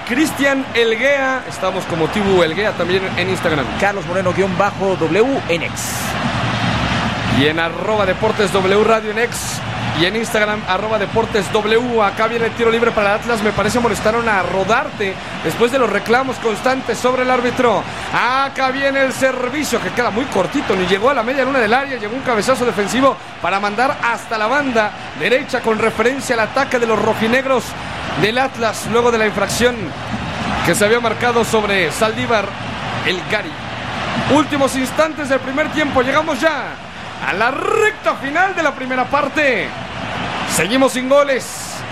Cristian Elguea. Estamos como Tibu Elguea también en Instagram. Carlos Moreno-W en X. Y en @DeportesW Radio en X. Y en Instagram, @DeportesW. Acá viene el tiro libre para el Atlas. Me parece molestaron a Rodarte después de los reclamos constantes sobre el árbitro. Acá viene el servicio que queda muy cortito. Ni llegó a la media luna del área. Llegó un cabezazo defensivo para mandar hasta la banda derecha con referencia al ataque de los rojinegros del Atlas. Luego de la infracción que se había marcado sobre Saldívar El Gari. Últimos instantes del primer tiempo. Llegamos ya a la recta final de la primera parte. Seguimos sin goles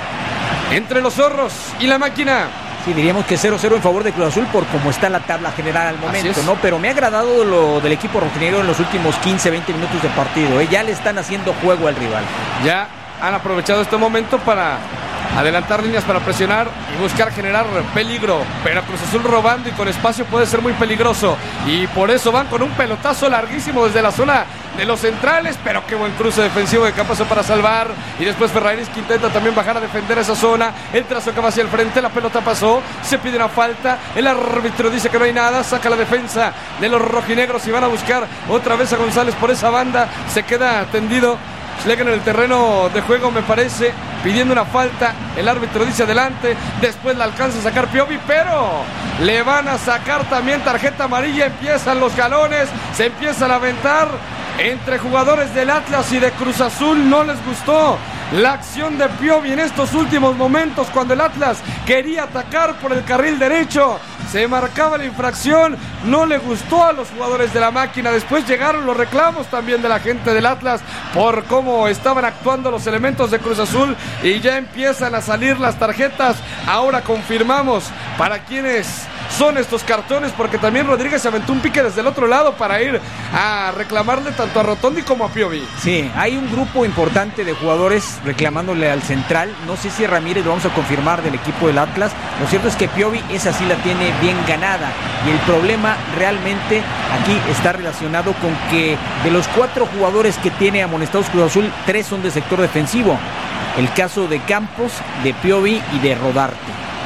entre los zorros y la máquina. Sí, diríamos que 0-0 en favor de Cruz Azul por cómo está la tabla general al momento, ¿no? Pero me ha agradado lo del equipo rojinegro en los últimos 15-20 minutos de partido, ¿eh? Ya le están haciendo juego al rival. Ya han aprovechado este momento para adelantar líneas, para presionar y buscar generar peligro. Pero Cruz Azul robando y con espacio puede ser muy peligroso. Y por eso van con un pelotazo larguísimo desde la zona de los centrales. Pero qué buen cruce defensivo de Campazo para salvar. Y después Ferraris que intenta también bajar a defender esa zona. El trazo que va hacia el frente, la pelota pasó. Se pide una falta. El árbitro dice que no hay nada. Saca la defensa de los rojinegros y van a buscar otra vez a González por esa banda. Se queda tendido Schleger en el terreno de juego, me parece, pidiendo una falta. El árbitro dice adelante, después la alcanza a sacar Piovi, pero le van a sacar también tarjeta amarilla. Empiezan los galones, se empiezan a aventar entre jugadores del Atlas y de Cruz Azul. No les gustó la acción de Piovi en estos últimos momentos, cuando el Atlas quería atacar por el carril derecho. Se marcaba la infracción, no le gustó a los jugadores de la máquina. Después llegaron los reclamos también de la gente del Atlas por cómo estaban actuando los elementos de Cruz Azul y ya empiezan a salir las tarjetas. Ahora confirmamos para quienes son estos cartones, porque también Rodríguez se aventó un pique desde el otro lado para ir a reclamarle tanto a Rotondi como a Piovi. Sí, hay un grupo importante de jugadores reclamándole al central. No sé si Ramírez, lo vamos a confirmar, del equipo del Atlas. Lo cierto es que Piovi esa sí la tiene bien ganada, y el problema realmente aquí está relacionado con que de los 4 jugadores que tiene amonestados Cruz Azul, 3 son de sector defensivo. El caso de Campos, de Piovi y de Rodarte.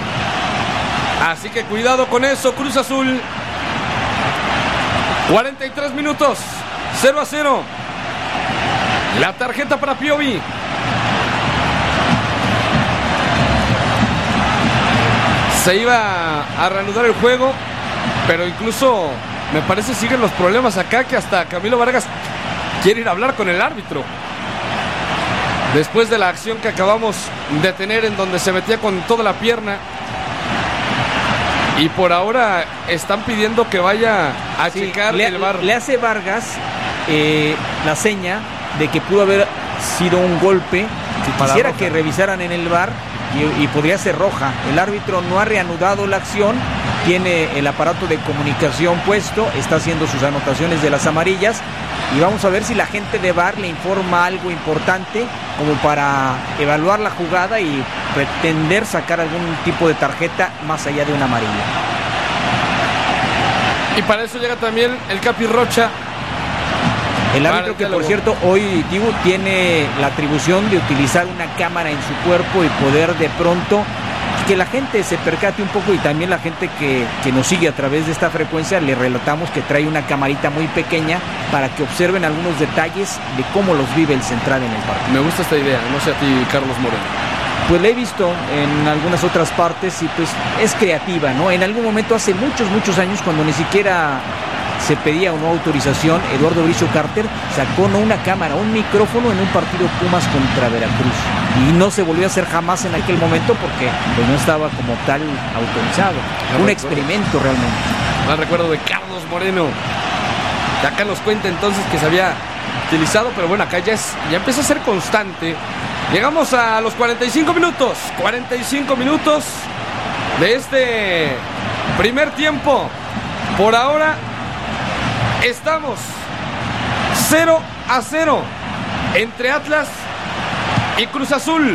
Así que cuidado con eso, Cruz Azul. 43 minutos, 0-0. La tarjeta para Piovi. Se iba a reanudar el juego, pero incluso me parece siguen los problemas acá, que hasta Camilo Vargas quiere ir a hablar con el árbitro. Después de la acción que acabamos de tener, en donde se metía con toda la pierna. Y por ahora están pidiendo que vaya a checar el VAR. Le hace Vargas la seña de que pudo haber sido un golpe, que quisiera que revisaran en el VAR, y podría ser roja. El árbitro no ha reanudado la acción, tiene el aparato de comunicación puesto, está haciendo sus anotaciones de las amarillas, y vamos a ver si la gente de VAR le informa algo importante como para evaluar la jugada y pretender sacar algún tipo de tarjeta más allá de una amarilla. Y para eso llega también el Capi Rocha. El árbitro que, por cierto, hoy Dibu tiene la atribución de utilizar una cámara en su cuerpo y poder de pronto que la gente se percate un poco, y también la gente que nos sigue a través de esta frecuencia, le relatamos que trae una camarita muy pequeña para que observen algunos detalles de cómo los vive el central en el partido. Me gusta esta idea, no sé a ti, Carlos Moreno. Pues la he visto en algunas otras partes y pues es creativa, ¿no? En algún momento, hace muchos años, cuando ni siquiera se pedía una autorización, Eduardo Bricio Carter sacó no una cámara, un micrófono en un partido Pumas contra Veracruz, y no se volvió a hacer jamás en aquel momento porque pues no estaba como tal autorizado. Un experimento realmente. Mal recuerdo de Carlos Moreno. De acá nos cuenta entonces que se había utilizado, pero bueno, acá ya empieza a ser constante. Llegamos a los 45 minutos. 45 minutos de este primer tiempo. Por ahora estamos 0-0 entre Atlas y Cruz Azul.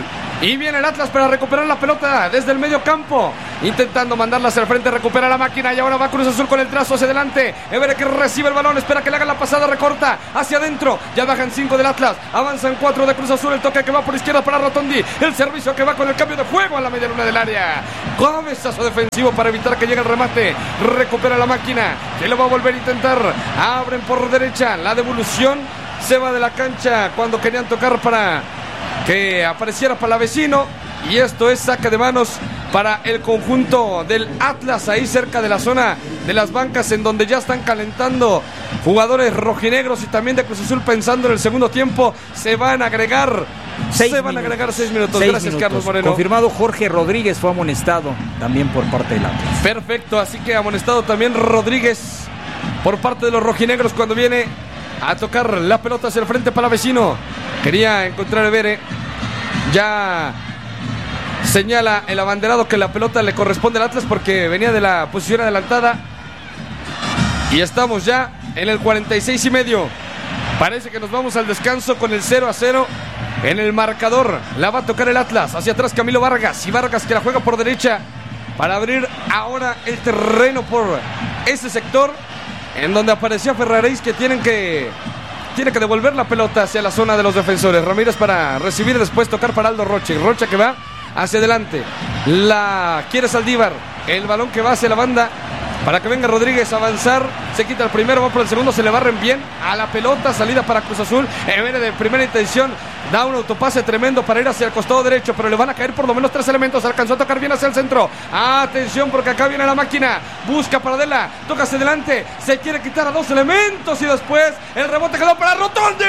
Y viene el Atlas para recuperar la pelota desde el medio campo, intentando mandarla hacia el frente, recupera la máquina y ahora va Cruz Azul con el trazo hacia adelante. Évere que recibe el balón, espera que le haga la pasada, recorta hacia adentro, ya bajan 5 del Atlas, avanzan 4 de Cruz Azul, el toque que va por izquierda para Rotondi, el servicio que va con el cambio de juego a la media luna del área, cabezazo defensivo para evitar que llegue el remate, recupera la máquina, que lo va a volver a intentar, abren por derecha, la devolución se va de la cancha cuando querían tocar para que apareciera Palavecino, y esto es saque de manos para el conjunto del Atlas, ahí cerca de la zona de las bancas, en donde ya están calentando jugadores rojinegros y también de Cruz Azul, pensando en el segundo tiempo. Se van a agregar 6 minutos. Gracias, Carlos Moreno. Confirmado, Jorge Rodríguez fue amonestado también por parte del Atlas. Perfecto, así que amonestado también Rodríguez por parte de los rojinegros cuando viene a tocar la pelota hacia el frente Palavecino. Quería encontrar a Évere. Ya señala el abanderado que la pelota le corresponde al Atlas porque venía de la posición adelantada. Y estamos ya en el 46 y medio. Parece que nos vamos al descanso con el 0-0 en el marcador. La va a tocar el Atlas. Hacia atrás Camilo Vargas. Y Vargas que la juega por derecha para abrir ahora el terreno por ese sector en donde aparecía Ferraréis, que tiene que devolver la pelota hacia la zona de los defensores. Ramírez para recibir, después tocar para Aldo Rocha. Rocha que va hacia adelante. La quiere Saldívar. El balón que va hacia la banda para que venga Rodríguez a avanzar. Se quita el primero, va por el segundo, se le barren bien a la pelota. Salida para Cruz Azul. Évere de primera intención da un autopase tremendo para ir hacia el costado derecho, pero le van a caer por lo menos 3 elementos. Alcanzó a tocar bien hacia el centro. Atención, porque acá viene la máquina. Busca para Adela, toca hacia adelante. Se quiere quitar a 2 elementos y después el rebote quedó para Rotondi.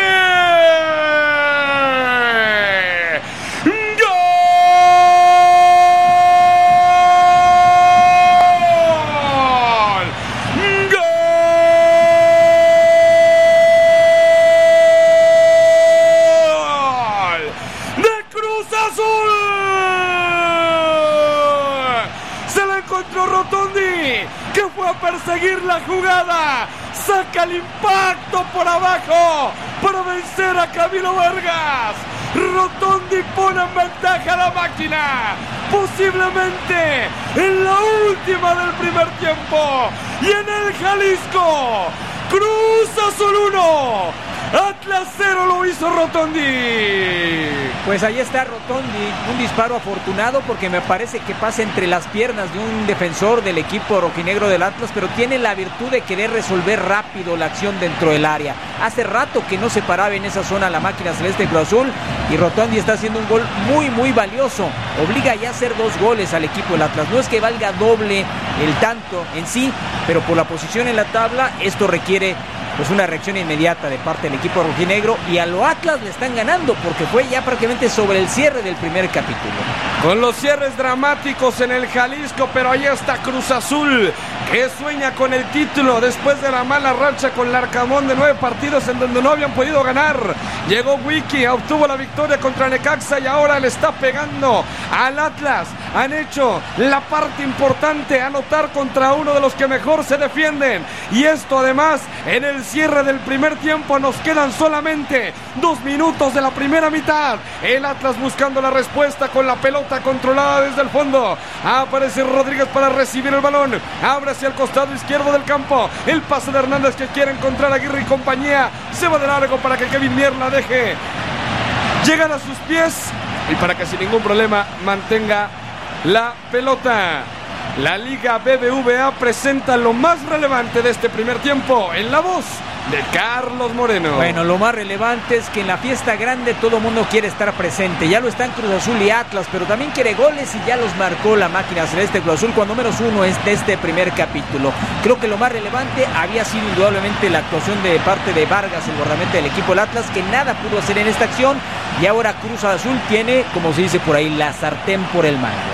Que fue a perseguir la jugada, saca el impacto por abajo para vencer a Camilo Vargas. Rotondi pone en ventaja a la máquina, posiblemente en la última del primer tiempo, y en el Jalisco, Cruz Azul 1, Atlas 0 lo hizo Rotondi. Pues ahí está Rotondi, un disparo afortunado porque me parece que pasa entre las piernas de un defensor del equipo rojinegro del Atlas, pero tiene la virtud de querer resolver rápido la acción dentro del área. Hace rato que no se paraba en esa zona la máquina celeste Cruz Azul, y Rotondi está haciendo un gol muy valioso. Obliga ya a hacer 2 goles al equipo del Atlas. No es que valga doble el tanto en sí, pero por la posición en la tabla esto requiere pues una reacción inmediata de parte del equipo rojinegro, y a lo Atlas le están ganando porque fue ya prácticamente sobre el cierre del primer capítulo. Con los cierres dramáticos en el Jalisco, pero ahí está Cruz Azul, que sueña con el título después de la mala racha con Larcamón de 9 partidos en donde no habían podido ganar. Llegó Wiki, obtuvo la victoria contra Necaxa y ahora le está pegando al Atlas. Han hecho la parte importante, anotar contra uno de los que mejor se defienden, y esto además en el cierre del primer tiempo. Nos quedan solamente 2 minutos de la primera mitad. El Atlas buscando la respuesta con la pelota controlada desde el fondo. Aparece Rodríguez para recibir el balón. Abre hacia el costado izquierdo del campo. El pase de Hernández que quiere encontrar a Aguirre y compañía. Se va de largo para que Kevin Mier la deje llegar a sus pies y para que sin ningún problema mantenga la pelota. La Liga BBVA presenta lo más relevante de este primer tiempo en la voz de Carlos Moreno. Bueno, lo más relevante es que en la fiesta grande todo el mundo quiere estar presente. Ya lo están Cruz Azul y Atlas, pero también quiere goles y ya los marcó la máquina celeste Cruz Azul cuando menos uno es de este primer capítulo. Creo que lo más relevante había sido indudablemente la actuación de parte de Vargas, el guardameta del equipo del Atlas, que nada pudo hacer en esta acción, y ahora Cruz Azul tiene, como se dice por ahí, la sartén por el mango.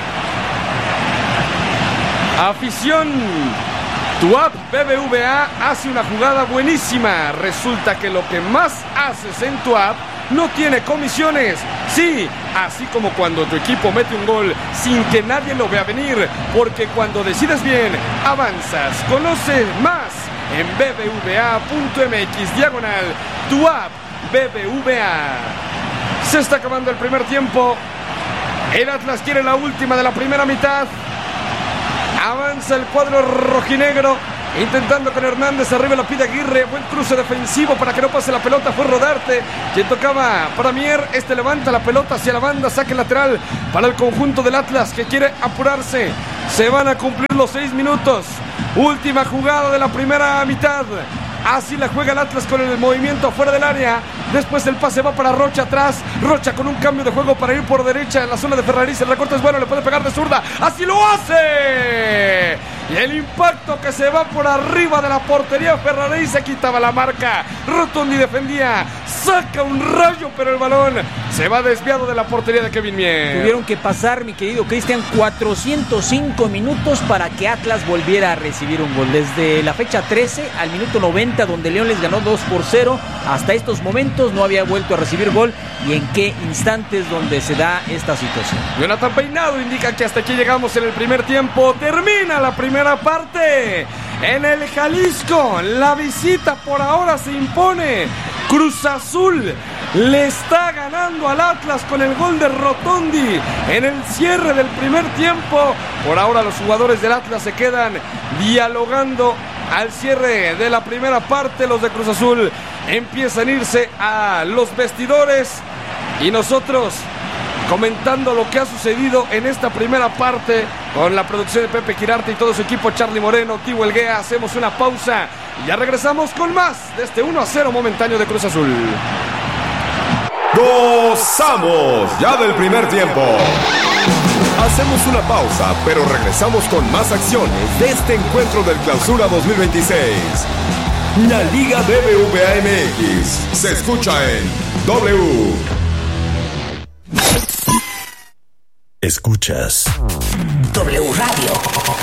Afición, tu app BBVA hace una jugada buenísima. Resulta que lo que más haces en tu app no tiene comisiones. Sí, así como cuando tu equipo mete un gol sin que nadie lo vea venir, porque cuando decides bien, avanzas. Conoce más en bbva.mx/tu app BBVA. Se está acabando el primer tiempo. El Atlas quiere la última de la primera mitad. Avanza el cuadro rojinegro, intentando con Hernández, arriba la pide Aguirre, buen cruce defensivo para que no pase la pelota, fue Rodarte quien tocaba para Mier, levanta la pelota hacia la banda, saque lateral para el conjunto del Atlas que quiere apurarse. Se van a cumplir los 6 minutos, última jugada de la primera mitad. Así la juega el Atlas con el movimiento fuera del área. Después el pase va para Rocha atrás. Rocha con un cambio de juego para ir por derecha en la zona de Ferraris. El recorte es bueno, le puede pegar de zurda. ¡Así lo hace! Y el impacto que se va por arriba de la portería. Ferraris se quitaba la marca. Rotondi defendía. Saca un rayo, pero el balón se va desviado de la portería de Kevin Mier. Tuvieron que pasar, mi querido Cristian, 405 minutos para que Atlas volviera a recibir un gol. Desde la fecha 13 al minuto 90, donde León les ganó 2-0, hasta estos momentos no había vuelto a recibir gol. ¿Y en qué instantes donde se da esta situación? Jonathan Peinado indica que hasta aquí llegamos en el primer tiempo. Termina la primera parte en el Jalisco. La visita por ahora se impone. Cruz Azul le está ganando al Atlas con el gol de Rotondi en el cierre del primer tiempo. Por ahora los jugadores del Atlas se quedan dialogando al cierre de la primera parte. Los de Cruz Azul empiezan a irse a los vestidores y nosotros comentando lo que ha sucedido en esta primera parte con la producción de Pepe Quirarte y todo su equipo, Charlie Moreno, Tibo Elguea. Hacemos una pausa y ya regresamos con más de este 1-0 momentáneo de Cruz Azul. ¡Gozamos! Ya del primer tiempo. Hacemos una pausa, pero regresamos con más acciones de este encuentro del Clausura 2026. La Liga BBVA MX se escucha en W. Escuchas W Radio.